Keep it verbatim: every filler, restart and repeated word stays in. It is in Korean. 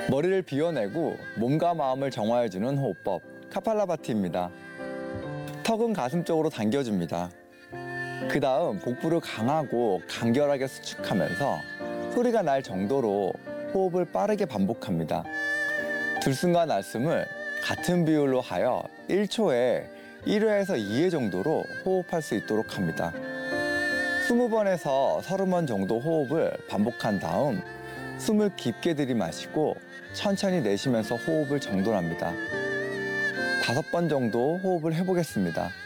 머리를 비워내고 몸과 마음을 정화해주는 호흡법 카팔라바티입니다. 턱은 가슴 쪽으로 당겨줍니다. 그 다음 복부를 강하고 간결하게 수축하면서 소리가 날 정도로 호흡을 빠르게 반복합니다. 들숨과 날숨을 같은 비율로 하여 일 초에 일 회에서 이 회 정도로 호흡할 수 있도록 합니다. 이십 번에서 삼십 번 정도 호흡을 반복한 다음 숨을 깊게 들이마시고 천천히 내쉬면서 호흡을 정돈합니다. 다섯 번 정도 호흡을 해보겠습니다.